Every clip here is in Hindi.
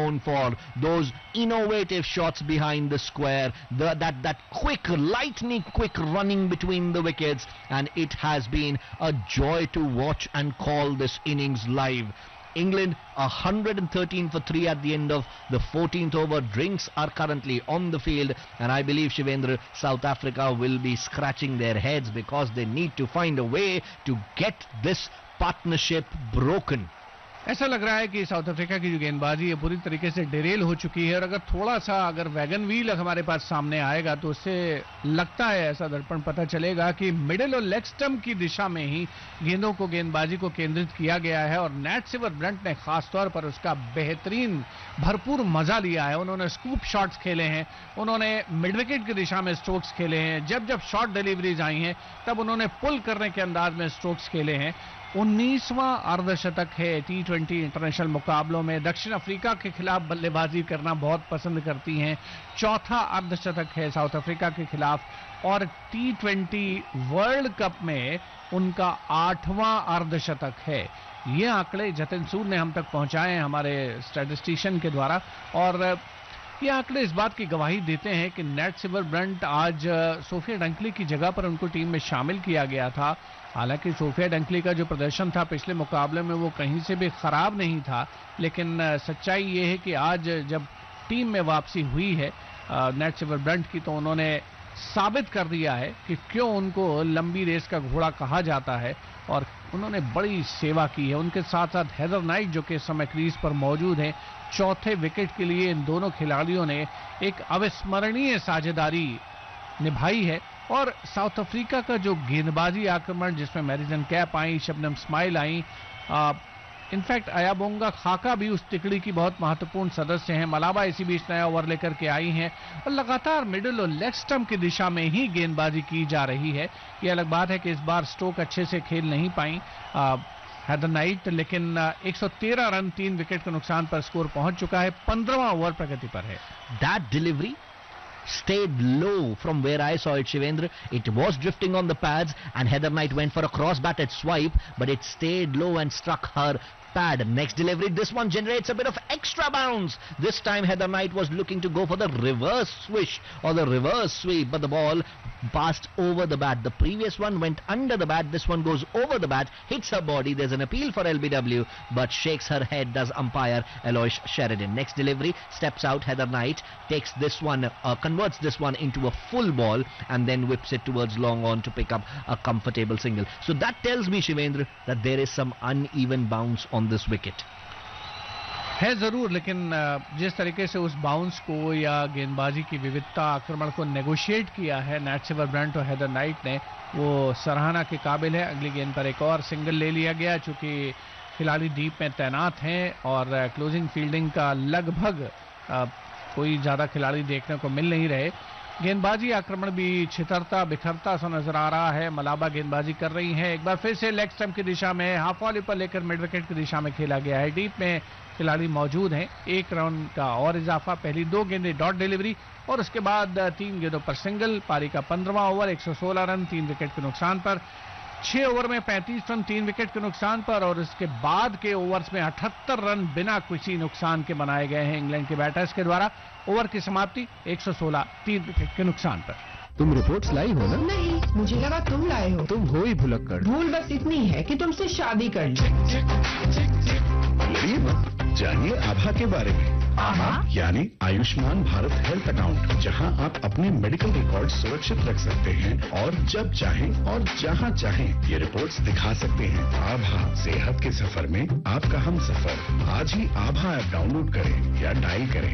known for, those innovative shots behind the square, that quick, lightning quick running between the wickets, and it has been a joy to watch and call this innings live. England 113 for 3 at the end of the 14th over. Drinks are currently on the field, and I believe, Shivendra, South Africa will be scratching their heads because they need to find a way to get this partnership broken. ऐसा लग रहा है कि साउथ अफ्रीका की जो गेंदबाजी है पूरी तरीके से डिरेल हो चुकी है, और अगर थोड़ा सा वैगन व्हील हमारे पास सामने आएगा तो उससे लगता है, ऐसा दर्पण पता चलेगा कि मिडिल और लेग स्टंप की दिशा में ही गेंदों को, गेंदबाजी को केंद्रित किया गया है। और नैट सिवर ब्रंट ने खासतौर पर उसका बेहतरीन भरपूर मजा लिया है। उन्होंने स्कूप शॉट्स खेले हैं, उन्होंने मिड विकेट की दिशा में स्ट्रोक्स खेले हैं, जब शॉर्ट डिलीवरीज आई हैं तब उन्होंने पुल करने के अंदाज में स्ट्रोक्स खेले हैं। 19वां अर्धशतक है T20 इंटरनेशनल मुकाबलों में। दक्षिण अफ्रीका के खिलाफ बल्लेबाजी करना बहुत पसंद करती हैं। चौथा अर्धशतक है साउथ अफ्रीका के खिलाफ, और T20 वर्ल्ड कप में उनका 8वां अर्धशतक है। ये आंकड़े जतिन सूद ने हम तक पहुंचाए हैं हमारे स्टैटिस्टिशियन के द्वारा, और ये आंकड़े इस बात की गवाही देते हैं कि नैट सिवर ब्रंट आज सोफिया डंकली की जगह पर उनको टीम में शामिल किया गया था। हालांकि सोफिया डंकली का जो प्रदर्शन था पिछले मुकाबले में वो कहीं से भी खराब नहीं था, लेकिन सच्चाई ये है कि आज जब टीम में वापसी हुई है नैट सिवर ब्रंट की, तो उन्होंने साबित कर दिया है कि क्यों उनको लंबी रेस का घोड़ा कहा जाता है, और उन्होंने बड़ी सेवा की है। उनके साथ साथ हेदर नाइट जो कि इस समय क्रीज पर मौजूद हैं, चौथे विकेट के लिए इन दोनों खिलाड़ियों ने एक अविस्मरणीय साझेदारी निभाई है। और साउथ अफ्रीका का जो गेंदबाजी आक्रमण, जिसमें मैरिजन कैप आई, शबनम स्माइल आई, इनफैक्ट अयाबोंगा खाका भी उस तिकड़ी की बहुत महत्वपूर्ण सदस्य हैं। मलाबा इसी बीच नया ओवर लेकर के आई हैं, और लगातार मिडिल और लेग स्टंप की दिशा में ही गेंदबाजी की जा रही है। ये अलग बात है कि इस बार स्टोक अच्छे से खेल नहीं पाई हेदर नाइट, लेकिन 113 रन 3 विकेट के नुकसान पर स्कोर पहुंच चुका है। 15वां ओवर प्रगति पर है। That delivery stayed low from where I saw it, Shivendra. It was drifting on the pads, and Heather Knight went for a cross-batted swipe, but it stayed low and struck her pad. Next delivery, this one generates a bit of extra bounce. This time Heather Knight was looking to go for the reverse swish or the reverse sweep, but the ball passed over the bat. The previous one went under the bat. This one goes over the bat, hits her body. There's an appeal for LBW, but shakes her head, does umpire Alois Sheridan. Next delivery, steps out Heather Knight, takes this one, converts this one into a full ball, and then whips it towards long on to pick up a comfortable single. So that tells me, Shivendra, that there is some uneven bounce on this wicket. है जरूर, लेकिन जिस तरीके से उस बाउंस को या गेंदबाजी की विविधता, आक्रमण को नेगोशिएट किया है नैट सिवर ब्रंट और हेदर नाइट ने, वो सराहना के काबिल है। अगली गेंद पर एक और सिंगल ले लिया गया, चूंकि खिलाड़ी डीप में तैनात हैं और क्लोजिंग फील्डिंग का लगभग कोई ज्यादा खिलाड़ी देखने को मिल नहीं रहे। गेंदबाजी आक्रमण भी छितरता बिखरता सा नजर आ रहा है। मलाबा गेंदबाजी कर रही हैं, एक बार फिर से लेग स्टंप की दिशा में, हाफ वॉली पर लेकर मिड विकेट की दिशा में खेला गया है। डीप में खिलाड़ी मौजूद हैं। 1 रन का और इजाफा, पहली 2 गेंदें डॉट डिलीवरी, और उसके बाद 3 गेंदों पर सिंगल। पारी का 15वां ओवर, 116 रन 3 विकेट के नुकसान पर। 6 ओवर में 35 रन 3 विकेट के नुकसान पर, और उसके बाद के ओवर्स में 78 रन बिना किसी नुकसान के बनाए गए हैं इंग्लैंड के बैटर्स के द्वारा। ओवर की समाप्ति 116 3 विकेट के नुकसान पर। तुम रिपोर्ट्स लाई हो ना? नहीं, मुझे लगा तुम लाए हो। तुम हो ही भुलक्कड़। भूल बस इतनी है कि तुमसे शादी कर ली। लड़िए मत, जानिए आभा के बारे में। आभा यानी आयुष्मान भारत हेल्थ अकाउंट, जहां आप अपने मेडिकल रिकॉर्ड सुरक्षित रख सकते हैं और जब चाहें और जहां चाहें ये रिपोर्ट्स दिखा सकते हैं। आभा, सेहत के सफर में आपका हम सफर। आज ही आभा ऐप डाउनलोड करें या डायल करें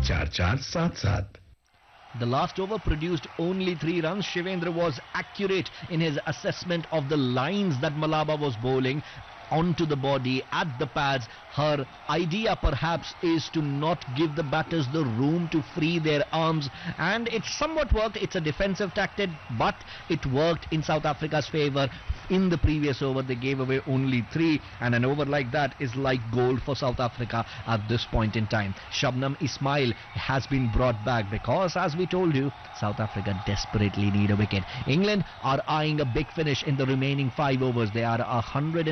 14477। The last over produced only 3 runs. Shivendra was accurate in his assessment of the lines that Malaba was bowling onto the body, at the pads. Her idea perhaps is to not give the batters the room to free their arms, and it somewhat worked. It's a defensive tactic, but it worked in South Africa's favour. In the previous over they gave away only 3, and an over like that is like gold for South Africa at this point in time. Shabnam Ismail has been brought back because, as we told you, South Africa desperately need a wicket. England are eyeing a big finish in the remaining 5 overs. They are 116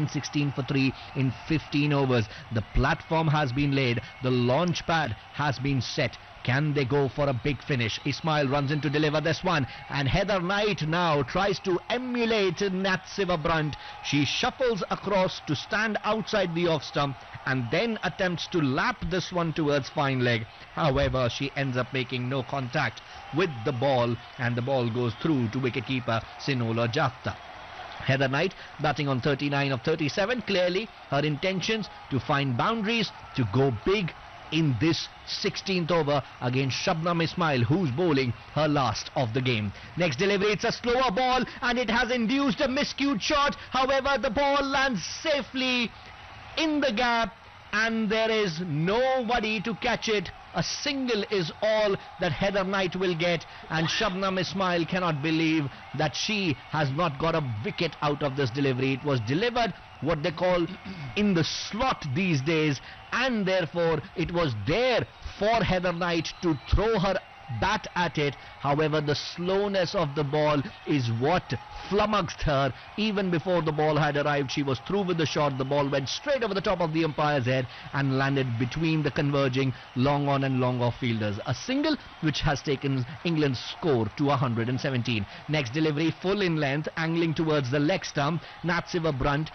14 for 3 in 15 overs. The platform has been laid. The launch pad has been set. Can they go for a big finish? Ismail runs in to deliver this one, and Heather Knight now tries to emulate Nat Sciver-Brunt. She shuffles across to stand outside the off stump and then attempts to lap this one towards fine leg. However, she ends up making no contact with the ball, and the ball goes through to wicketkeeper Sinola Jafta. Heather Knight batting on 39 of 37. Clearly her intentions to find boundaries, to go big in this 16th over against Shabnam Ismail, who's bowling her last of the game. Next delivery, it's a slower ball and it has induced a miscued shot. However, the ball lands safely in the gap and there is nobody to catch it. A single is all that Heather Knight will get, and Shabnam Ismail cannot believe that she has not got a wicket out of this delivery. It was delivered what they call in the slot these days, and therefore it was there for Heather Knight to throw her bat at it. However, the slowness of the ball is what flummoxed her. Even before the ball had arrived, she was through with the shot. The ball went straight over the top of the umpire's head and landed between the converging long on and long off fielders. A single which has taken England's score to 117. Next delivery, full in length, angling towards the leg stump. Nat Sciver-Brunt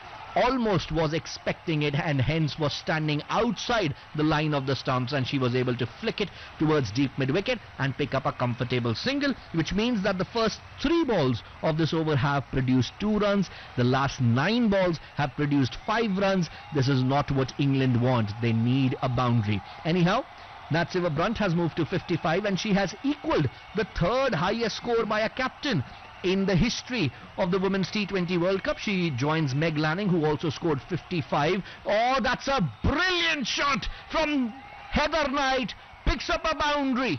almost was expecting it and hence was standing outside the line of the stumps, and she was able to flick it towards deep mid-wicket and pick up a comfortable single, which means that the first 3 balls of this over have produced 2 runs. The last 9 balls have produced 5 runs. This is not what England want. They need a boundary. Anyhow, Nat Sciver-Brunt has moved to 55 and she has equalled the 3rd highest score by a captain in the history of the Women's T20 World Cup. She joins Meg Lanning, who also scored 55. Oh, that's a brilliant shot from Heather Knight. Picks up a boundary.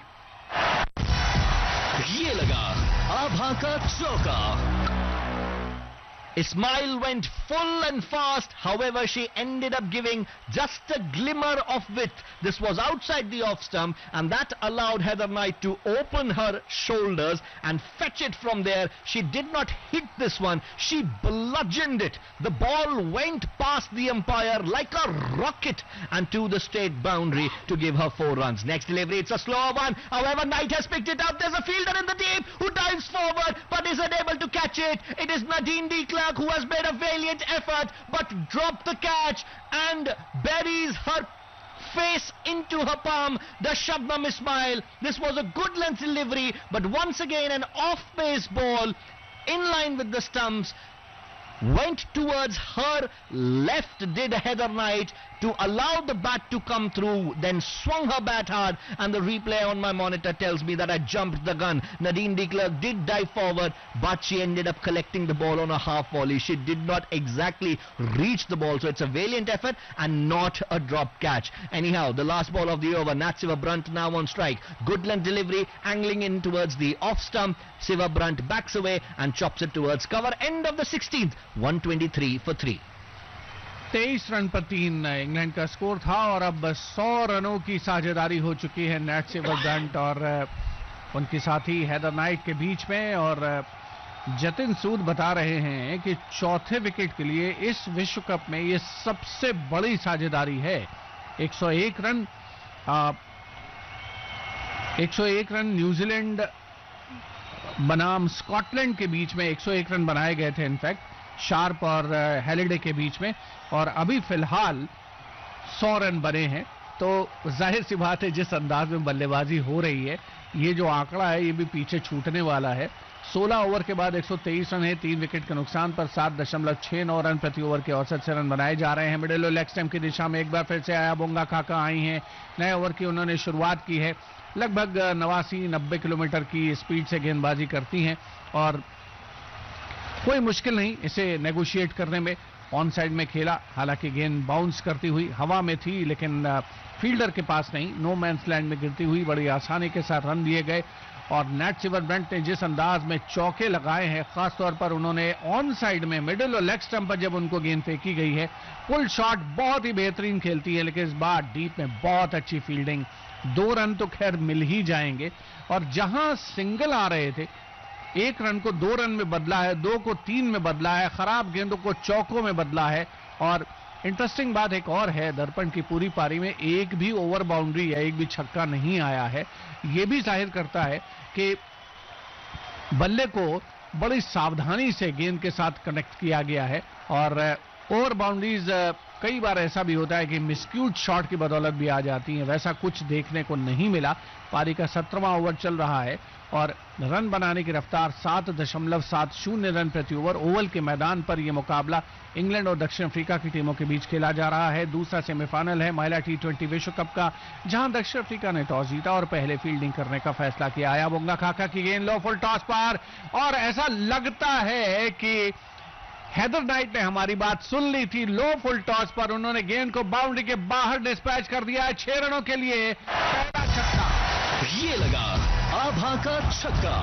ये लगा आभा का चौका. Ismail went full and fast. However, she ended up giving just a glimmer of width. This was outside the off stump, and that allowed Heather Knight to open her shoulders and fetch it from there. She did not hit this one. She bludgeoned it. The ball went past the umpire like a rocket and to the straight boundary to give her 4 runs. Next delivery, it's a slower one. However, Knight has picked it up. There's a fielder in the deep who dives forward but is unable to catch it. It is Nadine de Klerk who has made a valiant effort but dropped the catch and buries her face into her palm. The Shabnam Ismail. This was a good length delivery, but once again an off-base ball in line with the stumps went towards her left, did Heather Knight, to allow the bat to come through, then swung her bat hard, and the replay on my monitor tells me that I jumped the gun. Nadine de Klerk did dive forward, but she ended up collecting the ball on a half volley. She did not exactly reach the ball, so it's a valiant effort and not a drop catch. Anyhow, the last ball of the over, Nat Sciver-Brunt now on strike. Good length delivery, angling in towards the off stump. Sciver-Brunt backs away and chops it towards cover. End of the 16th, 123 for 3. 23 run पर 3 इंग्लैंड का स्कोर था और अब 100 रनों की साझेदारी हो चुकी है नैट सिवर-ब्रंट और उनकी साथी हेदर नाइट के बीच में. और जतिन सूद बता रहे हैं कि चौथे विकेट के लिए इस विश्व कप में ये सबसे बड़ी साझेदारी है. 101 रन 101 रन न्यूजीलैंड बनाम स्कॉटलैंड के बीच में 101 रन बनाए गए थे इनफैक्ट शार्प और हैलिडे के बीच में, और अभी फिलहाल 100 रन बने हैं. तो जाहिर सी बात है जिस अंदाज में बल्लेबाजी हो रही है ये जो आंकड़ा है ये भी पीछे छूटने वाला है. 16 ओवर के बाद 123 रन है 3 विकेट के नुकसान पर. 7.69 रन प्रति ओवर के औसत से रन बनाए जा रहे हैं. मिडिल और लेग स्टंप की दिशा में एक बार फिर से आया बोंगा काका आई हैं. नए ओवर की उन्होंने शुरुआत की है. लगभग 89-90 किलोमीटर की स्पीड से गेंदबाजी करती हैं और कोई मुश्किल नहीं इसे नेगोशिएट करने में. ऑन साइड में खेला, हालांकि गेंद बाउंस करती हुई हवा में थी लेकिन फील्डर के पास नहीं, नो मैंस लैंड में गिरती हुई बड़ी आसानी के साथ रन दिए गए. और नैट सिवर-ब्रंट ने जिस अंदाज में चौके लगाए हैं, खासतौर पर उन्होंने ऑन साइड में मिडिल और लेग स्टंप पर जब उनको गेंद फेंकी गई है, पुल शॉट बहुत ही बेहतरीन खेलती है लेकिन इस बार डीप में बहुत अच्छी फील्डिंग. 2 रन तो खैर मिल ही जाएंगे और जहां सिंगल आ रहे थे 1 रन को 2 रन में बदला है, 2 को 3 में बदला है, खराब गेंदों को चौकों में बदला है. और इंटरेस्टिंग बात एक और है, दर्पण की पूरी पारी में एक भी ओवर बाउंड्री या एक भी छक्का नहीं आया है। यह भी जाहिर करता है कि बल्ले को बड़ी सावधानी से गेंद के साथ कनेक्ट किया गया है। और ओवर बाउंड्रीज कई बार ऐसा भी होता है कि मिसक्यूट शॉट की बदौलत भी आ जाती हैं, वैसा कुछ देखने को नहीं मिला। पारी का 17वां ओवर चल रहा है और रन बनाने की रफ्तार 7.70 रन प्रति ओवर। ओवल के मैदान पर यह मुकाबला इंग्लैंड और दक्षिण अफ्रीका की टीमों के बीच खेला जा रहा है। दूसरा सेमीफाइनल है महिला T20 विश्व कप का, जहां दक्षिण अफ्रीका ने टॉस जीता और पहले फील्डिंग करने का फैसला किया। अयाबोंगा खाका की गेंद लो फुल टॉस पर, और ऐसा लगता है कि हेदर नाइट ने हमारी बात सुन ली थी। लो फुल टॉस पर उन्होंने गेंद को बाउंड्री के बाहर डिस्पैच कर दिया है। 6 रनों के लिए पहला छक्का। ये लगा आभा का छक्का।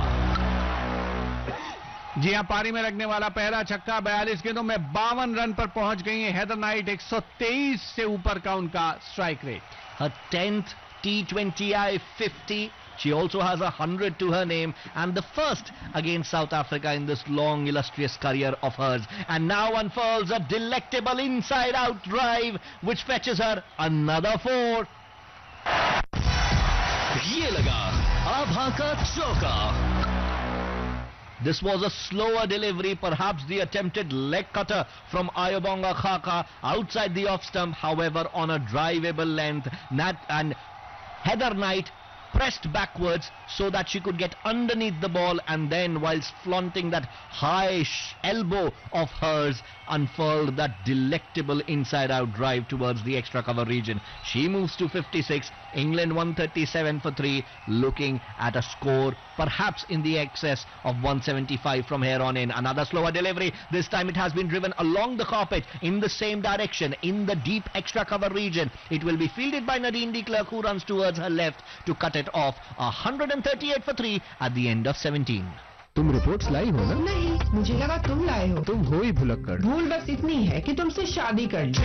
जी हां, पारी में लगने वाला पहला छक्का। 42 गेंदों में 52 रन पर पहुंच गई है हेदर नाइट। 123 से ऊपर का उनका strike rate. Her 10th T20I 50. She also has 100 to her name, and the first against South Africa in this long, illustrious career of hers. And now unfurls a delectable inside-out drive, which fetches her another 4. ये लगा आभा का चौका। This was a slower delivery, perhaps the attempted leg cutter from Ayobonga Khaka outside the off stump, however on a drivable length. And Heather Knight pressed backwards so that she could get underneath the ball, and then whilst flaunting that high elbow of hers, unfurled that delectable inside-out drive towards the extra cover region. She moves to 56. England 137 for 3, looking at a score perhaps in the excess of 175 from here on in. Another slower delivery. This time it has been driven along the carpet in the same direction, in the deep extra cover region. It will be fielded by Nadine de Klerk, who runs towards her left to cut it off. 138 for 3 at the end of 17. तुम रिपोर्ट्स लाई हो ना? नहीं, मुझे लगा तुम लाए हो। तुम हो ही भुलक्कड़। भूल बस इतनी है कि तुमसे शादी कर ली।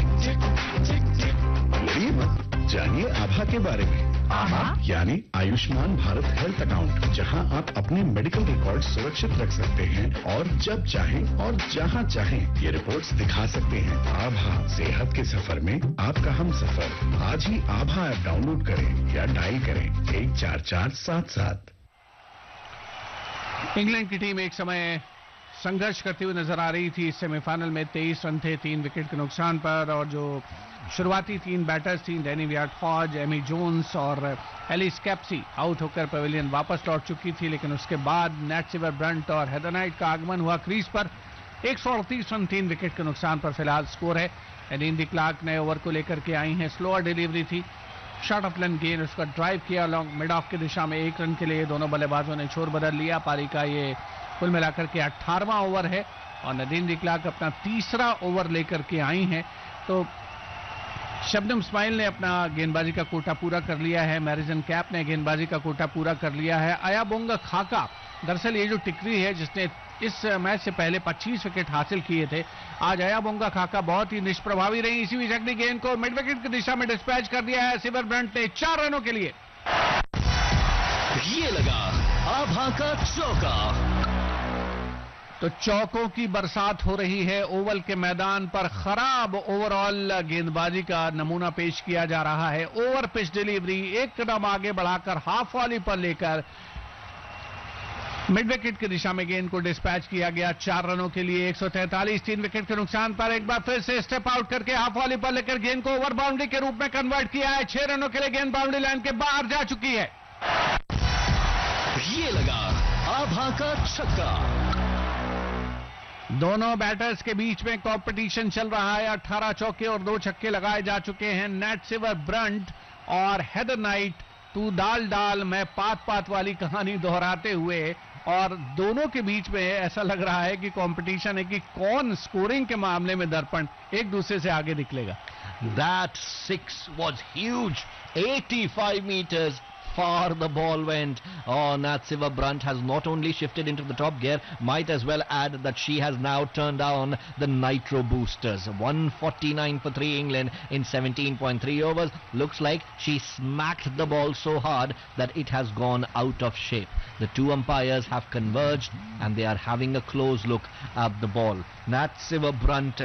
बोलिए मत, जानिए आभा के बारे में। आभा यानी आयुष्मान भारत हेल्थ अकाउंट, जहां आप अपने मेडिकल रिकॉर्ड सुरक्षित रख सकते हैं और जब चाहें और जहां चाहें ये रिपोर्ट्स दिखा सकते हैं। आभा, सेहत के सफर में आपका हम सफर। आज ही आभा ऐप डाउनलोड करें या डायल करें 14477। इंग्लैंड की टीम एक समय संघर्ष करती हुई नजर आ रही थी। सेमीफाइनल में 23 रन थे 3 विकेट के नुकसान पर, और जो शुरुआती 3 बैटर्स थी, डैनी वियाट-हॉज, एमी जोन्स और एलिस कैप्सी, आउट होकर पवेलियन वापस लौट चुकी थी। लेकिन उसके बाद नैट सिवर ब्रंट और हेदर नाइट का आगमन हुआ क्रीज पर। 138 रन 3 विकेट के नुकसान पर फिलहाल स्कोर है। नदीन डी क्लार्क नए ओवर को लेकर के आई हैं। स्लोअर डिलीवरी थी, शॉट ऑफ लेंथ गेंद, उसका ड्राइव किया लॉन्ग मिड ऑफ की दिशा में। 1 रन के लिए दोनों बल्लेबाजों ने छोर बदल लिया। पारी का ये कुल मिलाकर के 18वां ओवर है और नदीन डी क्लार्क अपना तीसरा ओवर लेकर के आई हैं। तो शबनम इस्माइल ने अपना गेंदबाजी का कोटा पूरा कर लिया है। मैरिजन कैप ने गेंदबाजी का कोटा पूरा कर लिया है। अयाबोंगा खाका, दरअसल ये जो टिकरी है जिसने इस मैच से पहले 25 विकेट हासिल किए थे, आज अयाबोंगा खाका बहुत ही निष्प्रभावी रही। इसी बीच अगली गेंद को मिड विकेट की दिशा में डिस्पैच कर दिया है सिवर ब्रंट ने 4 रनों के लिए। ये लगा आभा का चौका। तो चौकों की बरसात हो रही है ओवल के मैदान पर। खराब ओवरऑल गेंदबाजी का नमूना पेश किया जा रहा है। ओवर पिच डिलीवरी, एक कदम आगे बढ़ाकर हाफ वॉली पर लेकर मिड विकेट की दिशा में गेंद को डिस्पैच किया गया 4 रनों के लिए। 143 3 विकेट के नुकसान पर। एक बार फिर से स्टेप आउट करके हाफ वॉली पर लेकर गेंद को ओवर बाउंड्री के रूप में कन्वर्ट किया है। 6 रनों के लिए गेंद बाउंड्री लाइन के बाहर जा चुकी है। ये लगा आभा का छक्का। दोनों बैटर्स के बीच में कंपटीशन चल रहा है। 18 चौके और 2 छक्के लगाए जा चुके हैं। नैट सिवर ब्रंट और हेदर नाइट तू दाल डाल मैं पात पात वाली कहानी दोहराते हुए, और दोनों के बीच में ऐसा लग रहा है कि कंपटीशन है कि कौन स्कोरिंग के मामले में दर्पण एक दूसरे से आगे निकलेगा। That 6 was huge. 85 meters far the ball went. Oh, Nat Siva Brunt has not only shifted into the top gear, might as well add that she has now turned on the nitro boosters. 149 for 3 England in 17.3 overs. Looks like she smacked the ball so hard that it has gone out of shape. The two umpires have converged and they are having a close look at the ball. Nat Siva Brunt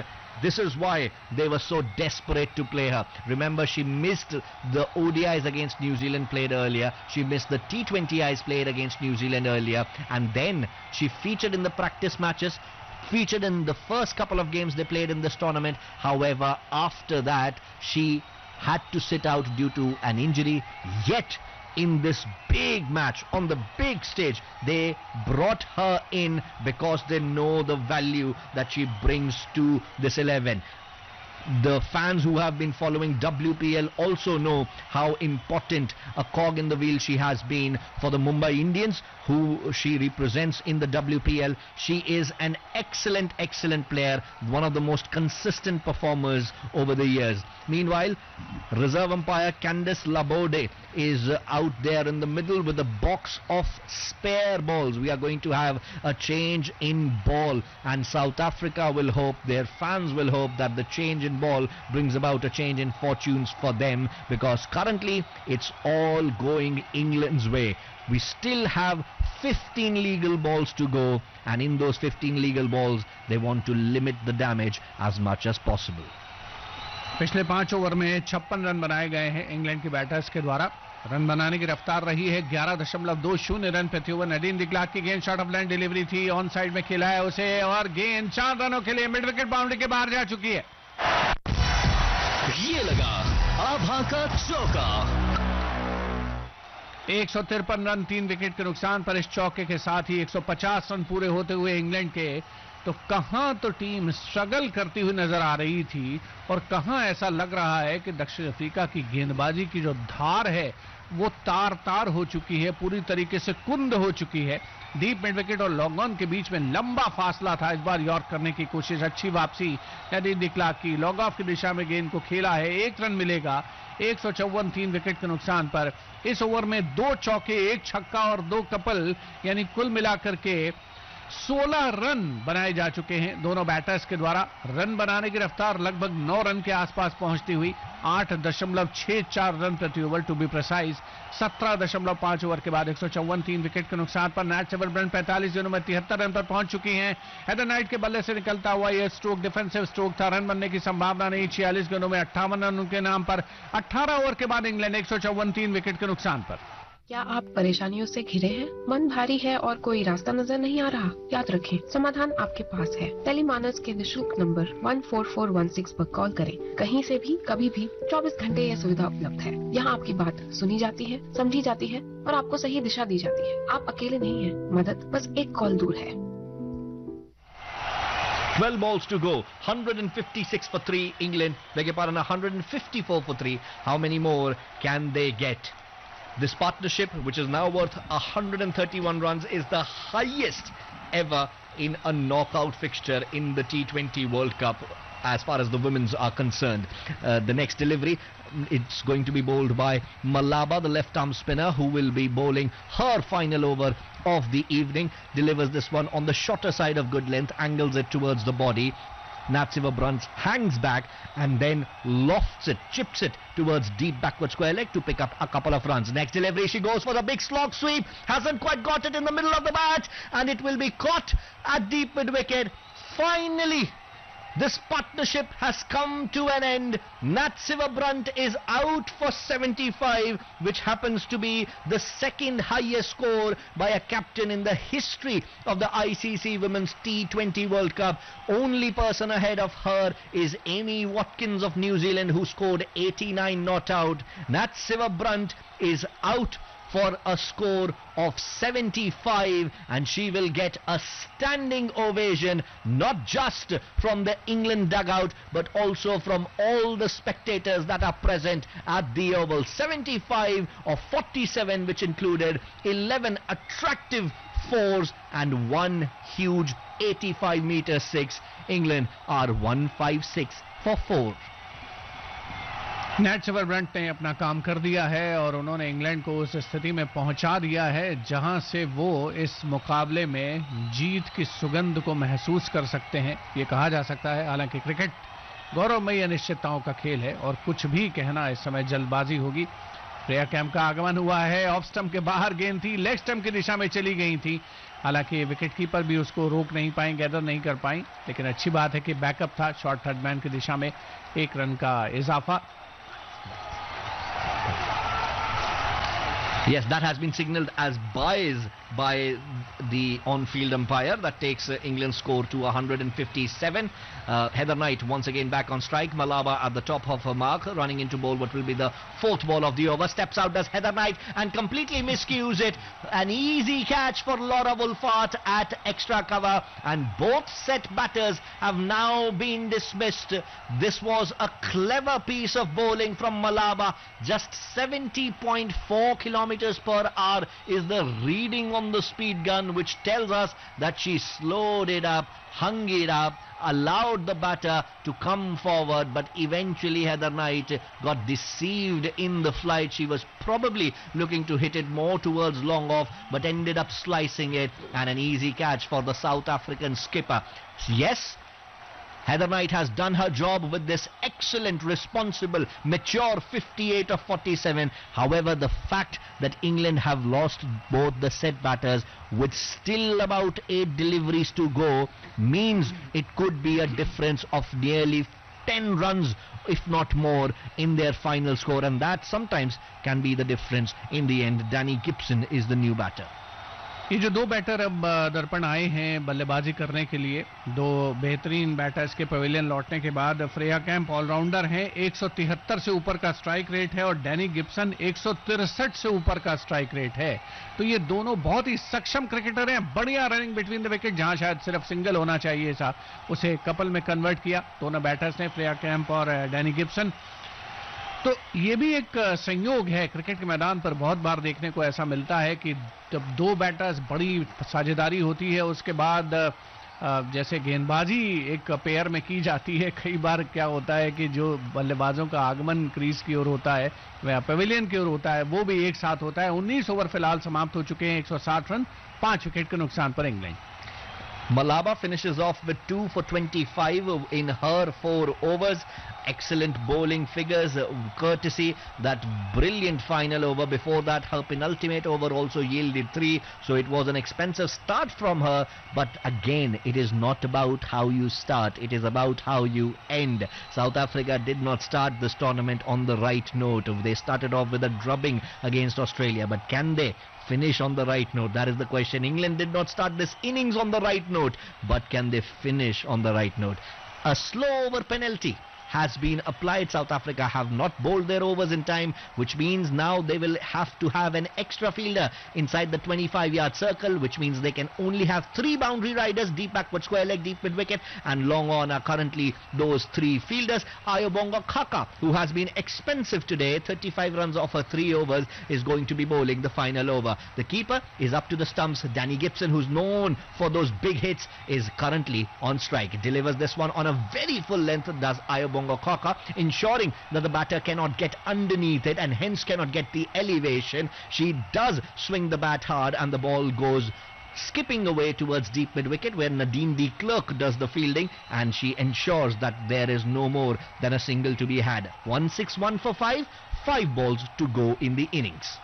This is why they were so desperate to play her. Remember, she missed the ODIs against New Zealand played earlier. She missed the T20Is played against New Zealand earlier. And then she featured in the practice matches, featured in the first couple of games they played in this tournament. However, after that, she had to sit out due to an injury. Yet, in this big match, on the big stage, they brought her in because they know the value that she brings to this 11. The fans who have been following WPL also know how important a cog in the wheel she has been for the Mumbai Indians, who she represents in the WPL. She is an excellent player, one of the most consistent performers over the years. Meanwhile, reserve umpire Candice Laborde is out there in the middle with a box of spare balls. We are going to have a change in ball, and South Africa will hope, their fans will hope, that the change in ball brings about a change in fortunes for them, because currently it's all going England's way. We still have 15 legal balls to go, and in those 15 legal balls they want to limit the damage as much as possible. पिछले 5 ओवर में 56 रन बनाए गए हैं इंग्लैंड के बैटर्स के द्वारा. रन बनाने की रफ्तार रही है 11.20 रन प्रति ओवर. नदीम डिक्लार्क की गेंद शॉर्ट ऑफ लाइन डिलीवरी थी, ऑन साइड में खेला है उसे, और गेंद 4 रनों के लिए मिड विकेट बाउंड्री के बाहर जा चुकी है. ये लगा आभा का चौका. 153 रन 3 विकेट के नुकसान पर. इस चौके के साथ ही 150 रन पूरे होते हुए इंग्लैंड के, तो कहां तो टीम स्ट्रगल करती हुई नजर आ रही थी, और कहां ऐसा लग रहा है कि दक्षिण अफ्रीका की गेंदबाजी की जो धार है वो तार हो चुकी है, पूरी तरीके से कुंद हो चुकी है. डीप मिड विकेट और लॉन्ग ऑन के बीच में लंबा फासला था. इस बार यॉर्क करने की कोशिश, अच्छी वापसी नदीम डिक्लार्क की. लॉन्ग ऑफ की दिशा में गेंद को खेला है, 1 रन मिलेगा. 154 3 विकेट के नुकसान पर. इस ओवर में 2 चौके, 1 छक्का और 2 कपल, यानी कुल मिलाकर के 16 रन बनाए जा चुके हैं दोनों बैटर्स के द्वारा. रन बनाने की रफ्तार लगभग 9 रन के आसपास पहुंचती हुई 8.64 रन प्रति over to be precise. 17.5 over के बाद 154 3 विकेट के नुकसान पर नैट सेवरब्रंट 45 दिनों में 73 रन पर पहुंच चुकी हैं. हेदर नाइट के बल्ले से निकलता हुआ यह स्ट्रोक डिफेंसिव स्ट्रोक था. रन बनने की संभावना नहीं. 46 गेंदों में 58 रन उनके नाम पर. 18 ओवर के बाद इंग्लैंड 154 3 विकेट के नुकसान पर. क्या आप परेशानियों से घिरे हैं? मन भारी है और कोई रास्ता नजर नहीं आ रहा? याद रखें, समाधान आपके पास है. टेलीमानस के निशुल्क नंबर 14416 पर कॉल करें. कहीं से भी, कभी भी, 24 घंटे यह सुविधा उपलब्ध है. यहाँ आपकी बात सुनी जाती है, समझी जाती है और आपको सही दिशा दी जाती है. आप अकेले नहीं हैं. मदद बस एक कॉल दूर है. 12 balls to go. 156 for 3 England. Beg your pardon, 154 for 3. How many more can they get? This partnership, which is now worth 131 runs, is the highest ever in a knockout fixture in the T20 World Cup as far as the women's are concerned. The next delivery, it's going to be bowled by Malaba, the left-arm spinner, who will be bowling her final over of the evening. Delivers this one on the shorter side of good length, angles it towards the body. Nat Sciver-Brunt hangs back and then lofts it, chips it towards deep backward square leg to pick up a couple of runs. Next delivery, she goes for the big slog sweep, hasn't quite got it in the middle of the bat, and it will be caught at deep mid wicket. Finally, this partnership has come to an end. Nat Sciver-Brunt is out for 75, which happens to be the second highest score by a captain in the history of the ICC Women's T20 World Cup. Only person ahead of her is Amy Watkins of New Zealand, who scored 89 not out. Nat Sciver-Brunt is out for a score of 75, and she will get a standing ovation, not just from the England dugout but also from all the spectators that are present at the Oval. 75 of 47, which included 11 attractive fours and one huge 85-meter six. England are 156 for 4. NAT सेवरब्रंट ने अपना काम कर दिया है और उन्होंने इंग्लैंड को उस स्थिति में पहुंचा दिया है जहां से वो इस मुकाबले में जीत की सुगंध को महसूस कर सकते हैं, ये कहा जा सकता है. हालांकि क्रिकेट गौरवमयी अनिश्चितताओं का खेल है और कुछ भी कहना इस समय जल्दबाजी होगी. फ्रेया कैंप का आगमन हुआ है, ऑफ स्टंप के बाहर गेंद थी, लेग स्टंप की दिशा में चली गई थी, हालांकि विकेट कीपर भी उसको रोक नहीं पाई, गैदर नहीं कर पाई, लेकिन अच्छी बात है कि बैकअप था, शॉर्ट थर्ड मैन की दिशा में 1 रन का इजाफा। Yes, that has been signalled as buys by the on-field umpire. That takes England's score to 157. Heather Knight once again back on strike. Malaba at the top of her mark, running into bowl what will be the 4th ball of the over. Steps out does Heather Knight and completely miscues it. An easy catch for Laura Wolfart at extra cover, and both set batters have now been dismissed. This was a clever piece of bowling from Malaba. Just 70.4 kilometers per hour is the reading on the speed gun, which tells us that she slowed it up, hung it up, allowed the batter to come forward, but eventually Heather Knight got deceived in the flight. She was probably looking to hit it more towards long off, but ended up slicing it, and an easy catch for the South African skipper. Yes, Heather Knight has done her job with this excellent, responsible, mature 58 of 47. However, the fact that England have lost both the set batters with still about 8 deliveries to go means it could be a difference of nearly 10 runs, if not more, in their final score, and that sometimes can be the difference in the end. Danny Gibson is the new batter. ये जो 2 बैटर अब दर्पण आए हैं बल्लेबाजी करने के लिए, 2 बेहतरीन बैटर्स के पवेलियन लौटने के बाद, फ्रेया कैंप ऑलराउंडर हैं, 173 से ऊपर का स्ट्राइक रेट है, और डैनी गिब्सन 163 से ऊपर का स्ट्राइक रेट है। तो ये दोनों बहुत ही सक्षम क्रिकेटर हैं। बढ़िया रनिंग बिटवीन द विकेट, जहां शायद सिर्फ सिंगल होना चाहिए था, उसे कपल में कन्वर्ट किया दोनों बैटर्स ने, फ्रेया कैंप और डैनी गिब्सन। तो ये भी एक संयोग है क्रिकेट के मैदान पर, बहुत बार देखने को ऐसा मिलता है कि जब 2 बैटर्स बड़ी साझेदारी होती है, उसके बाद जैसे गेंदबाजी एक पेयर में की जाती है, कई बार क्या होता है कि जो बल्लेबाजों का आगमन क्रीज की ओर होता है वह पवेलियन की ओर होता है, वो भी एक साथ होता है। 19 ओवर फिलहाल समाप्त हो चुके हैं, 160 रन, 5 विकेट के नुकसान पर England. Malaba finishes off with 2 for 25 in her 4 overs. Excellent bowling figures, courtesy that brilliant final over. Before that, her penultimate over also yielded 3, so it was an expensive start from her. But again, it is not about how you start, it is about how you end. South Africa did not start this tournament on the right note. They started off with a drubbing against Australia, but can they finish on the right note? That is the question. England did not start this innings on the right note, but can they finish on the right note? A slow over penalty has been applied. South Africa have not bowled their overs in time, which means now they will have to have an extra fielder inside the 25-yard circle, which means they can only have 3 boundary riders, deep backward square leg, deep mid wicket, and long on are currently those 3 fielders. Ayobonga Khaka, who has been expensive today, 35 runs off her 3 overs, is going to be bowling the final over. The keeper is up to the stumps. Danny Gibson, who's known for those big hits, is currently on strike. Delivers this one on a very full length, does Ayobonga Khaka, ensuring that the batter cannot get underneath it and hence cannot get the elevation. She does swing the bat hard and the ball goes skipping away towards deep mid wicket, where Nadine de Klerk does the fielding, and she ensures that there is no more than a single to be had. 1-6-1 for 5 balls to go in the innings.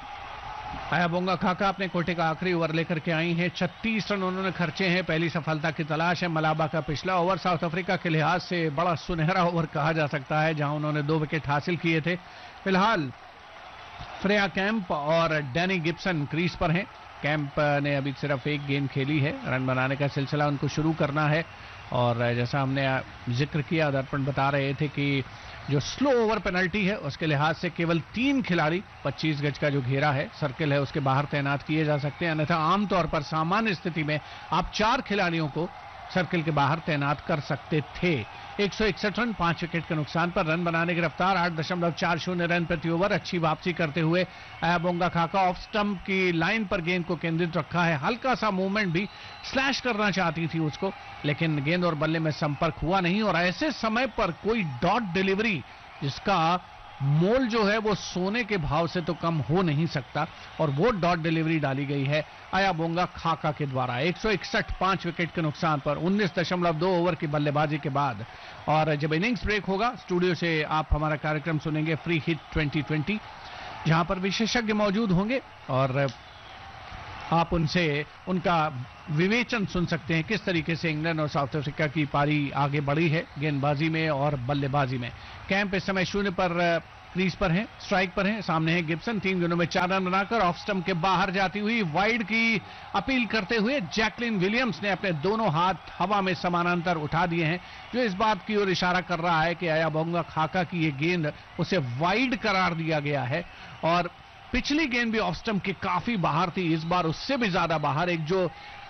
आयाबोंगा खाका अपने कोटे का आखिरी ओवर लेकर के आई हैं, 36 रन उन्होंने खर्चे हैं, पहली सफलता की तलाश है। मलाबा का पिछला ओवर साउथ अफ्रीका के लिहाज से बड़ा सुनहरा ओवर कहा जा सकता है, जहां उन्होंने 2 विकेट हासिल किए थे। फिलहाल फ्रेया कैंप और डैनी गिब्सन क्रीज पर हैं। कैंप ने अभी सिर्फ 1 गेंद खेली है, रन बनाने का सिलसिला उनको शुरू करना है, और जैसा हमने जिक्र किया, दर्पण बता रहे थे कि जो स्लो ओवर पेनल्टी है उसके लिहाज से केवल 3 खिलाड़ी 25 गज का जो घेरा है, सर्किल है, उसके बाहर तैनात किए जा सकते हैं, अन्यथा आमतौर पर सामान्य स्थिति में आप 4 खिलाड़ियों को सर्किल के बाहर तैनात कर सकते थे। 161 रन, 5 विकेट के नुकसान पर। रन बनाने की रफ्तार 8.40 रन प्रति ओवर। अच्छी वापसी करते हुए आयाबोंगा खाका ऑफ स्टंप की लाइन पर गेंद को केंद्रित रखा है, हल्का सा मूवमेंट भी, स्लैश करना चाहती थी उसको, लेकिन गेंद और बल्ले में संपर्क हुआ नहीं, और ऐसे समय पर कोई डॉट डिलीवरी जिसका मोल जो है वो सोने के भाव से तो कम हो नहीं सकता, और वो डॉट डिलीवरी डाली गई है आयाबोंगा खाका के द्वारा। 161, 5 विकेट के नुकसान पर 19.2 ओवर की बल्लेबाजी के बाद। और जब इनिंग्स ब्रेक होगा, स्टूडियो से आप हमारा कार्यक्रम सुनेंगे फ्री हिट 2020। जहां पर विशेषज्ञ मौजूद होंगे और आप उनसे उनका विवेचन सुन सकते हैं किस तरीके से इंग्लैंड और साउथ अफ्रीका की पारी आगे बढ़ी है गेंदबाजी में और बल्लेबाजी में। कैंप इस समय 0 पर क्रीज पर है, स्ट्राइक पर है। सामने है गिब्सन, 3 गेंदों में 4 रन बनाकर ऑफ स्टंप के बाहर जाती हुई वाइड की अपील करते हुए जैकलिन विलियम्स ने अपने दोनों हाथ हवा में समानांतर उठा दिए हैं, जो इस बात की ओर इशारा कर रहा है कि अयाबोंगा खाका की ये गेंद उसे वाइड करार दिया गया है। और पिछली गेंद भी ऑफ स्टंप के काफी बाहर थी, इस बार उससे भी ज्यादा बाहर। एक जो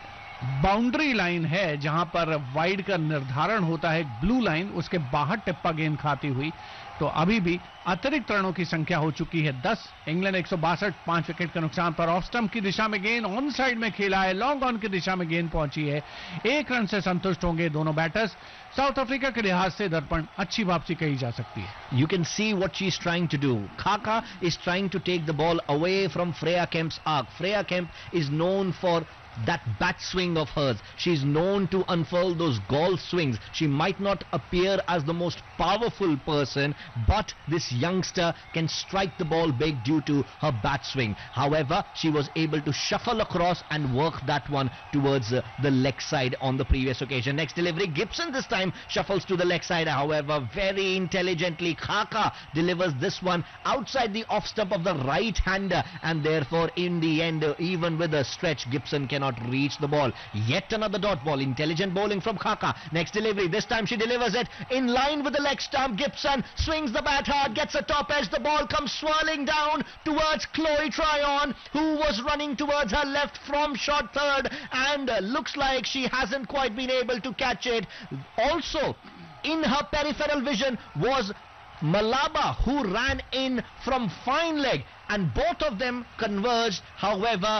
बाउंड्री लाइन है जहां पर वाइड का निर्धारण होता है, ब्लू लाइन, उसके बाहर टिप्पा गेंद खाती हुई। तो अभी भी अतिरिक्त रनों की संख्या हो चुकी है 10। इंग्लैंड 162, 5 विकेट के नुकसान पर। ऑफ स्टंप की दिशा में गेंद ऑन साइड में खेला है, लॉन्ग ऑन की दिशा में गेंद पहुंची है। 1 रन से संतुष्ट होंगे दोनों बैटर्स। साउथ अफ्रीका के लिहाज से दर्पण अच्छी वापसी कही जा सकती है। You can see what she's trying to do. Khaka is trying to take the ball away from Freya Kemp's arc. Freya Kemp is known for that bat swing of hers. She's known to unfurl those golf swings. She might not appear as the most powerful person, but this youngster can strike the ball big due to her bat swing. However, she was able to shuffle across and work that one towards the leg side on the previous occasion. Next delivery, Gibson this time shuffles to the leg side. However, very intelligently, Khaka delivers this one outside the off stump of the right hander, and therefore in the end, even with a stretch, Gibson cannot reach the ball. Yet another dot ball. Intelligent bowling from Khaka. Next delivery, this time she delivers it in line with the leg stump. Gibson swings the bat hard, gets a top edge. The ball comes swirling down towards Chloe Tryon, who was running towards her left from short third, and looks like she hasn't quite been able to catch it. Also, in her peripheral vision was Malaba, who ran in from fine leg, and both of them converged. However,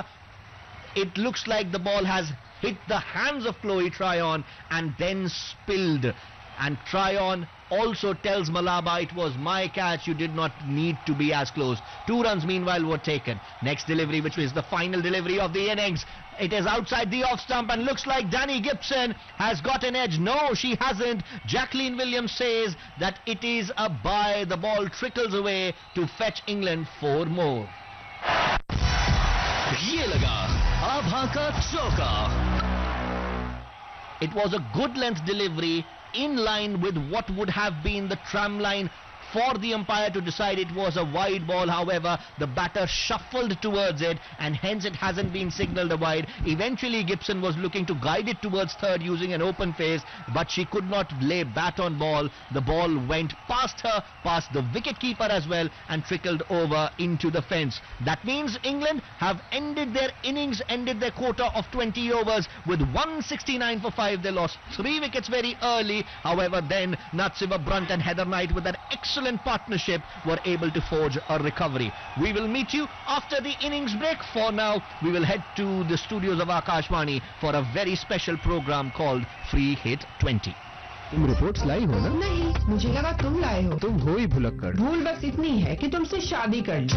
it looks like the ball has hit the hands of Chloe Tryon and then spilled. And Tryon also tells Malaba, it was my catch, you did not need to be as close. 2 runs meanwhile were taken. Next delivery, which is the final delivery of the innings. It is outside the off stump and looks like Danny Gibson has got an edge. No, she hasn't. Jacqueline Williams says that it is a bye. The ball trickles away to fetch England 4 more. ये लगा आभा का चौका। It was a good length delivery in line with what would have been the tram line for the umpire to decide it was a wide ball. However, the batter shuffled towards it and hence it hasn't been signalled a wide. Eventually Gibson was looking to guide it towards third using an open face, but she could not lay bat on ball. The ball went past her, past the wicket keeper as well, and trickled over into the fence. That means England have ended their innings, ended their quota of 20 overs with 169 for 5. They lost 3 wickets very early. However, then Natsiva Brunt and Heather Knight with an excellent partnership were able to forge a recovery. We will meet you after the innings break. For now, we will head to the studios of Akashvani for a very special program called Free Hit 20. तुम रिपोर्ट्स लाई हो ना? नहीं, मुझे लगा तुम लाए हो। तुम हो ही भुलक्कड़। भूल बस इतनी है कि तुमसे शादी कर ली।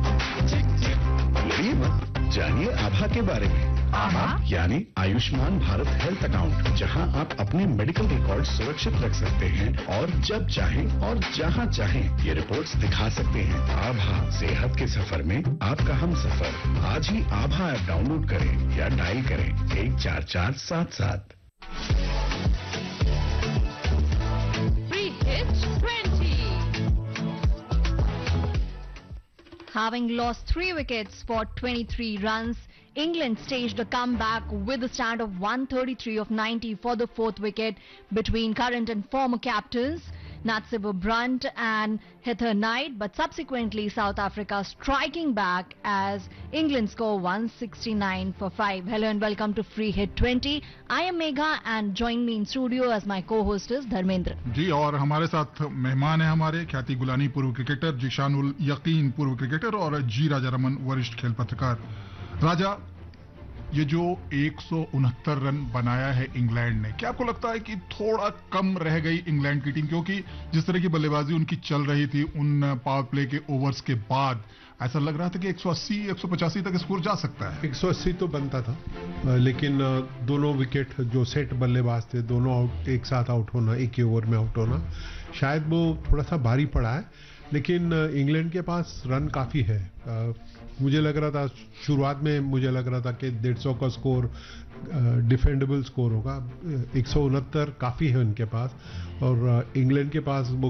लड़िए मत, जानिए आभा के बारे में। आभा यानी आयुष्मान भारत हेल्थ अकाउंट, जहां आप अपने मेडिकल रिकॉर्ड सुरक्षित रख सकते हैं और जब चाहें और जहां चाहें ये रिपोर्ट्स दिखा सकते हैं। आभा, सेहत के सफर में आपका हम सफर। आज ही आभा ऐप डाउनलोड करें या डायल करें 14477। Having lost 3 wickets for 23 runs, England staged a comeback with a stand of 133 of 90 for the 4th wicket between current and former captains Natsiva Brunt and Heather Knight, but subsequently South Africa striking back as England score 169 for 5. Hello and welcome to Free Hit 20. I am Megha and join me in studio as my co-host is Dharmendra. जी, और हमारे साथ मेहमान है हमारे ख्याति गुलानी पूर्व क्रिकेटर, जिशानुल यकीन पूर्व क्रिकेटर और जी राजा रमन वरिष्ठ खेल पत्रकार। राजा, ये जो 169 रन बनाया है इंग्लैंड ने, क्या आपको लगता है कि थोड़ा कम रह गई इंग्लैंड की टीम? क्योंकि जिस तरह की बल्लेबाजी उनकी चल रही थी उन पावर प्ले के ओवर्स के बाद, ऐसा लग रहा था कि 180-185 तक स्कोर जा सकता है। 180 तो बनता था, लेकिन दोनों विकेट जो सेट बल्लेबाज थे, दोनों आउट, एक साथ आउट होना, एक ही ओवर में आउट होना, शायद वो थोड़ा सा भारी पड़ा है। लेकिन इंग्लैंड के पास रन काफ़ी है। मुझे लग रहा था शुरुआत में मुझे लग रहा था कि 150 का स्कोर डिफेंडेबल स्कोर होगा। 169 काफ़ी है उनके पास, और इंग्लैंड के पास वो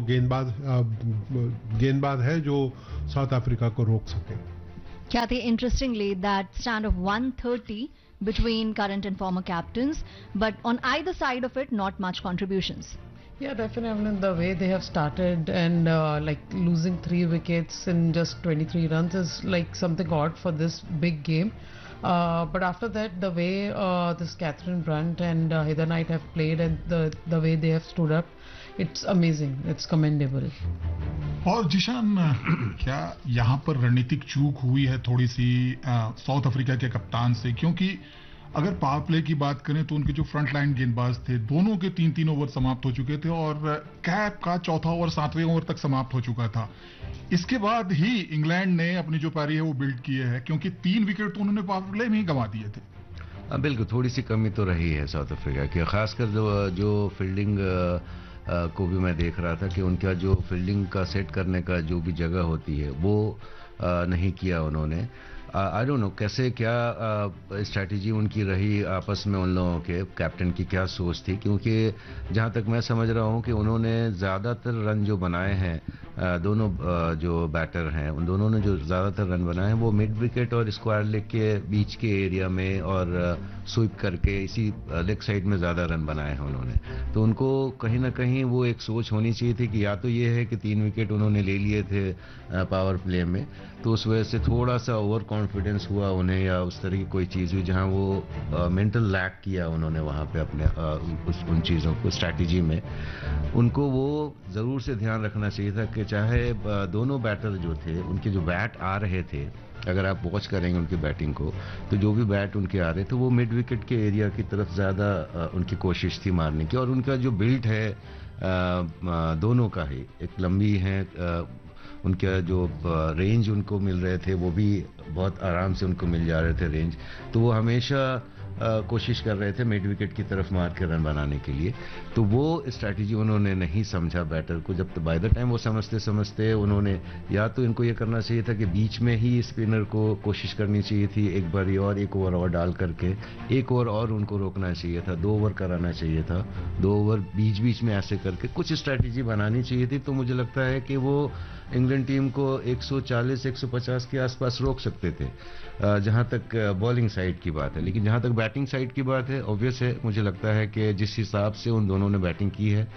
गेंदबाज है जो साउथ अफ्रीका को रोक सके। Kathy, interestingly, that stand of 130 between current and former captains, but on either side of it, not much contributions. Yeah, definitely the way they have started and like losing 3 wickets in just 23 runs is like something odd for this big game. But after that, the way this Catherine Brunt and Heather Knight have played and the way they have stood up, it's amazing. It's commendable. और जिशान, क्या यहाँ पर रणनीतिक चूक हुई है थोड़ी सी साउथ अफ्रीका के कप्तान से? क्योंकि अगर पावर प्ले की बात करें तो उनके जो फ्रंट लाइन गेंदबाज थे, दोनों के 3-3 ओवर समाप्त हो चुके थे और कैप का चौथा ओवर 7वें ओवर तक समाप्त हो चुका था। इसके बाद ही इंग्लैंड ने अपनी जो पारी है वो बिल्ड किए है, क्योंकि 3 विकेट तो उन्होंने पावर प्ले में ही गंवा दिए थे। बिल्कुल, थोड़ी सी कमी तो रही है साउथ अफ्रीका की, खासकर जो फील्डिंग को भी मैं देख रहा था कि उनका जो फील्डिंग का सेट करने का जो भी जगह होती है वो नहीं किया उन्होंने। आई डोंट नो कैसे क्या स्ट्रैटेजी उनकी रही, आपस में उन लोगों के कैप्टन की क्या सोच थी, क्योंकि जहां तक मैं समझ रहा हूं कि उन्होंने ज़्यादातर रन जो बनाए हैं, दोनों जो बैटर हैं उन दोनों ने जो ज़्यादातर रन बनाए हैं वो मिड विकेट और स्क्वायर लेग के बीच के एरिया में और स्वीप करके इसी लेग साइड में ज़्यादा रन बनाए हैं उन्होंने। तो उनको कहीं ना कहीं वो एक सोच होनी चाहिए थी कि या तो ये है कि 3 विकेट उन्होंने ले लिए थे पावर प्ले में, तो उस वजह से थोड़ा सा ओवर कॉन्फिडेंस हुआ उन्हें, या उस तरह की कोई चीज़ हुई जहां वो मेंटल लैक किया उन्होंने वहां पे अपने उन चीज़ों को स्ट्रैटेजी में। उनको वो ज़रूर से ध्यान रखना चाहिए था कि चाहे दोनों बैटर जो थे उनके जो बैट आ रहे थे, अगर आप वॉच करेंगे उनकी बैटिंग को तो जो भी बैट उनके आ रहे थे वो मिड विकेट के एरिया की तरफ ज़्यादा उनकी कोशिश थी मारने की। और उनका जो बिल्ड है दोनों का ही एक लंबी है, उनका जो रेंज उनको मिल रहे थे वो भी बहुत आराम से उनको मिल जा रहे थे रेंज, तो वो हमेशा कोशिश कर रहे थे मिड विकेट की तरफ मार के रन बनाने के लिए। तो वो स्ट्रैटेजी उन्होंने नहीं समझा बैटर को, जब बाय द टाइम वो समझते समझते उन्होंने या तो इनको ये करना चाहिए था कि बीच में ही स्पिनर को कोशिश करनी चाहिए थी एक बारी और 1 ओवर और डाल करके 1 ओवर और उनको रोकना चाहिए था, 2 ओवर कराना चाहिए था, 2 ओवर बीच बीच में ऐसे करके कुछ स्ट्रैटेजी बनानी चाहिए थी। तो मुझे लगता है कि वो इंग्लैंड टीम को 140-150 के आसपास रोक सकते थे जहां तक बॉलिंग साइड की बात है। लेकिन जहां तक बैटिंग साइड की बात है, ऑब्वियस है, मुझे लगता है कि जिस हिसाब से उन दोनों ने बैटिंग की है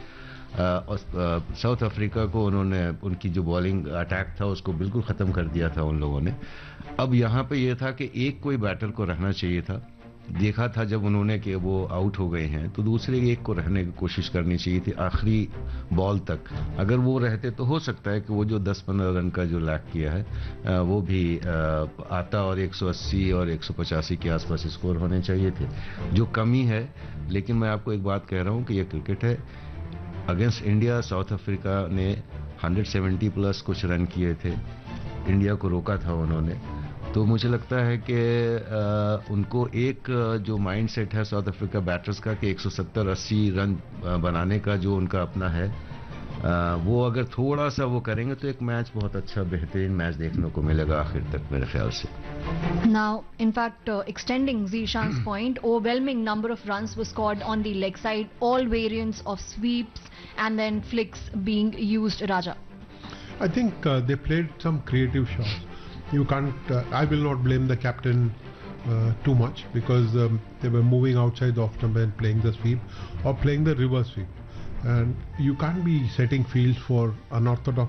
साउथ अफ्रीका को उन्होंने उनकी जो बॉलिंग अटैक था उसको बिल्कुल ख़त्म कर दिया था उन लोगों ने। अब यहाँ पे ये था कि एक कोई बैटर को रहना चाहिए था, देखा था जब उन्होंने कि वो आउट हो गए हैं तो दूसरे एक को रहने की कोशिश करनी चाहिए थी आखिरी बॉल तक। अगर वो रहते तो हो सकता है कि वो जो 10-15 रन का जो लैक किया है वो भी आता और 180 और 185 के आसपास स्कोर होने चाहिए थे, जो कमी है। लेकिन मैं आपको एक बात कह रहा हूँ कि ये क्रिकेट है। अगेंस्ट इंडिया साउथ अफ्रीका ने 170 प्लस कुछ रन किए थे, इंडिया को रोका था उन्होंने। तो मुझे लगता है कि उनको एक जो माइंड सेट है साउथ अफ्रीका बैटर्स का कि 170-80 रन बनाने का जो उनका अपना है, वो अगर थोड़ा सा वो करेंगे तो एक मैच बहुत अच्छा बेहतरीन मैच देखने को मिलेगा आखिर तक मेरे ख्याल से। Now, in fact, extending Zishan's point, overwhelming number of runs were scored on the leg side, all variants of sweeps and then flicks being used, Raja. I think they played some creative shots. You can't, I will not blame the captain too much because they were moving outside the off stump and playing the sweep or playing the reverse sweep. And you can't be setting fields for unorthodox